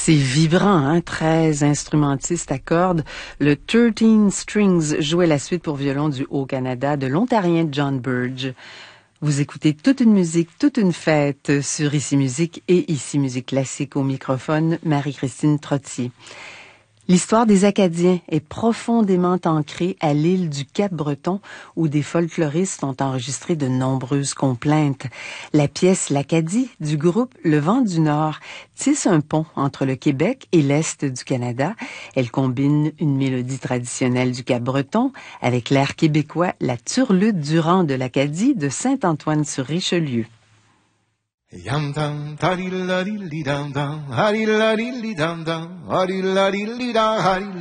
C'est vibrant, hein? 13 instrumentistes à cordes. Le 13 Strings jouait la suite pour violon du Haut-Canada de l'Ontarien John Burge. Vous écoutez toute une musique, toute une fête sur Ici Musique et Ici Musique Classique au microphone, Marie-Christine Trottier. L'histoire des Acadiens est profondément ancrée à l'île du Cap-Breton où des folkloristes ont enregistré de nombreuses complaintes. La pièce L'Acadie du groupe Le Vent du Nord tisse un pont entre le Québec et l'Est du Canada. Elle combine une mélodie traditionnelle du Cap-Breton avec l'air québécois La Turlude du rang de l'Acadie de Saint-Antoine-sur-Richelieu. Yam dam da di la di li dam dam, ha di la di li dam dam, ha di la di li da ha di